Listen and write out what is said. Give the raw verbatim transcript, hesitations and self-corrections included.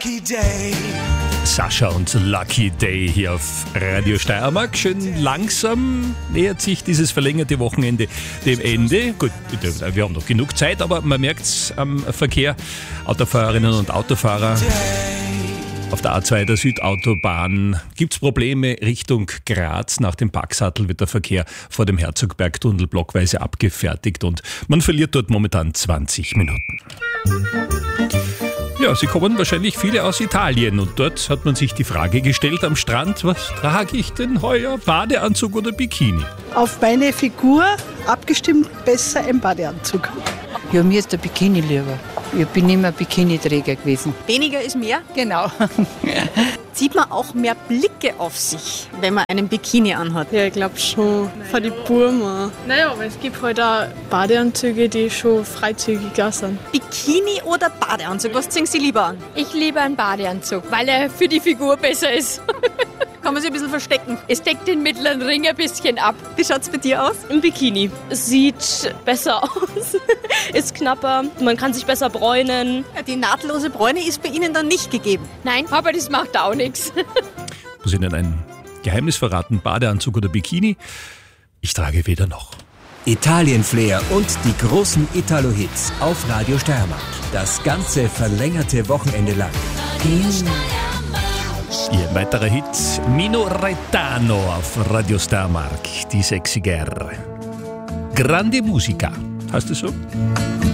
Sascha und Lucky Day hier auf Radio Steiermark. Schön langsam nähert sich dieses verlängerte Wochenende dem Ende. Gut, wir haben noch genug Zeit, aber man merkt es am Verkehr. Autofahrerinnen und Autofahrer auf der A zwei, der Südautobahn, gibt es Probleme Richtung Graz. Nach dem Packsattel wird der Verkehr vor dem Herzogbergtunnel blockweise abgefertigt und man verliert dort momentan zwanzig Minuten. Ja, sie kommen wahrscheinlich viele aus Italien und dort hat man sich die Frage gestellt am Strand, was trage ich denn heuer, Badeanzug oder Bikini? Auf meine Figur abgestimmt besser ein Badeanzug. Ja, mir ist der Bikini lieber. Ich bin immer Bikini-Träger gewesen. Weniger ist mehr? Genau. Zieht man auch mehr Blicke auf sich, wenn man einen Bikini anhat? Ja, ich glaube schon. Für die Burma. Naja, aber es gibt halt auch Badeanzüge, die schon freizügiger sind. Bikini oder Badeanzug? Was ziehen Sie lieber an? Ich liebe einen Badeanzug, weil er für die Figur besser ist. Kann man sich ein bisschen verstecken? Es deckt den mittleren Ring ein bisschen ab. Wie schaut's bei dir aus? Im Bikini. Es sieht besser aus, ist knapper, man kann sich besser bräunen. Ja, die nahtlose Bräune ist bei Ihnen dann nicht gegeben. Nein, aber das macht auch nichts. Muss Ihnen ein Geheimnis verraten, Badeanzug oder Bikini? Ich trage weder noch. Italien-Flair und die großen Italo-Hits auf Radio Steiermark. Das ganze verlängerte Wochenende lang. Mmh. Ihr weiterer Hit, Mino Retano auf Radio Steiermark, die Sexy Girl. Grande Musica, heißt es so?